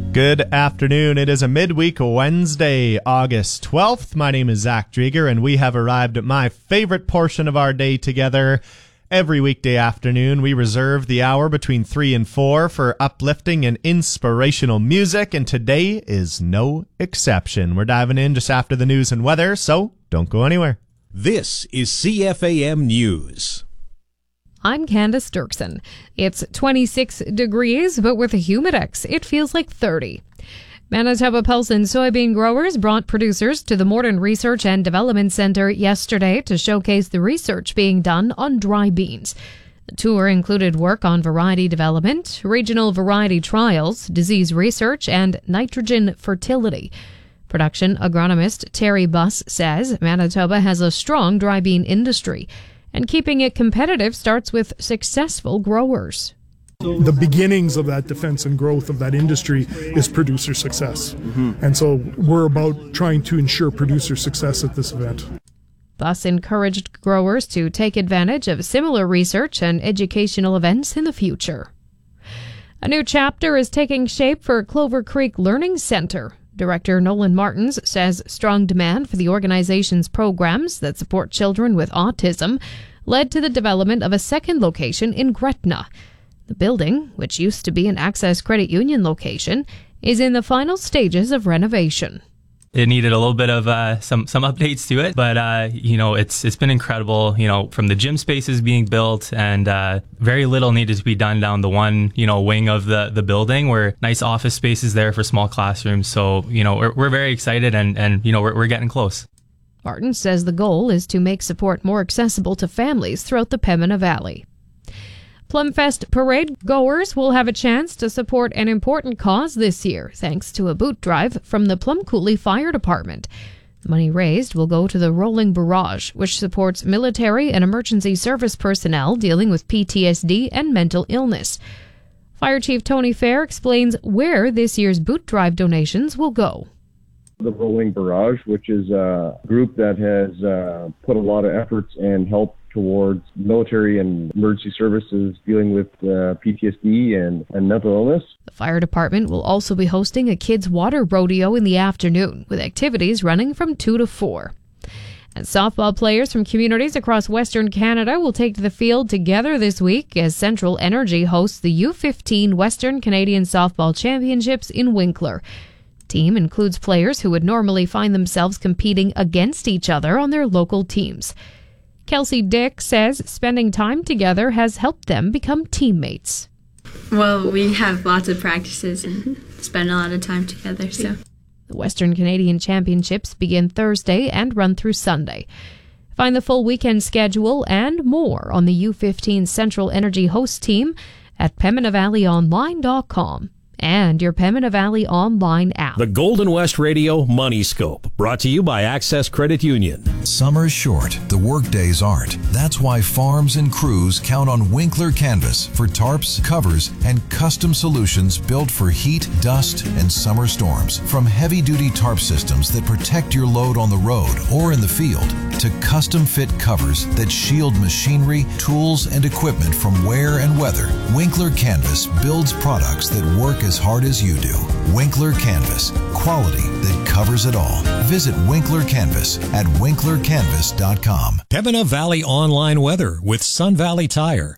Good afternoon. It is a midweek Wednesday, August 12th. My name is Zach Drieger, and we have arrived at my favorite portion of our day together. Every weekday afternoon, we reserve the hour between 3 and 4 for uplifting and inspirational music, and today is no exception. We're diving in just after the news and weather, so don't go anywhere. This is CFAM News. I'm Candace Dirksen. It's 26 degrees, but with a humidex, it feels like 30. Manitoba pulse and soybean growers brought producers to the Morden Research and Development Centre yesterday to showcase the research being done on dry beans. The tour included work on variety development, regional variety trials, disease research, and nitrogen fertility. Production agronomist Terry Buss says Manitoba has a strong dry bean industry, and keeping it competitive starts with successful growers. The beginnings of that defense and growth of that industry is producer success. And so we're about trying to ensure producer success at this event. Buss encouraged growers to take advantage of similar research and educational events in the future. A new chapter is taking shape for Clover Creek Learning Centre. Director Nolan Martins says strong demand for the organization's programs that support children with autism led to the development of a second location in Gretna. The building, which used to be an Access Credit Union location, is in the final stages of renovation. It needed a little bit of some updates to it, but it's been incredible. From the gym spaces being built, and very little needed to be done down the one wing of the building, where nice office spaces there for small classrooms. So we're very excited, and we're getting close. Martin says the goal is to make support more accessible to families throughout the Pembina Valley. Plumfest parade goers will have a chance to support an important cause this year, thanks to a boot drive from the Plum Coulee Fire Department. The money raised will go to the Rolling Barrage, which supports military and emergency service personnel dealing with PTSD and mental illness. Fire Chief Tony Fair explains where this year's boot drive donations will go. The Rolling Barrage, which is a group that has put a lot of efforts and help towards military and emergency services dealing with PTSD and mental illness. The fire department will also be hosting a kids' water rodeo in the afternoon, with activities running from 2 to 4. And softball players from communities across Western Canada will take to the field together this week as Central Energy hosts the U15 Western Canadian Softball Championships in Winkler. The team includes players who would normally find themselves competing against each other on their local teams. Kelsey Dick says spending time together has helped them become teammates. Well, we have lots of practices and spend a lot of time together. So the Western Canadian Championships begin Thursday and run through Sunday. Find the full weekend schedule and more on the U15 Central Energy host team at PembinaValleyOnline.com. and your Pembina Valley online app. The Golden West Radio Money Scope, brought to you by Access Credit Union. Summer's short, the workdays aren't. That's why farms and crews count on Winkler Canvas for tarps, covers, and custom solutions built for heat, dust, and summer storms. From heavy-duty tarp systems that protect your load on the road or in the field, to custom-fit covers that shield machinery, tools, and equipment from wear and weather, Winkler Canvas builds products that work as hard as you do. Winkler Canvas, quality that covers it all. Visit Winkler Canvas at winklercanvas.com. Pembina Valley Online Weather with Sun Valley Tire.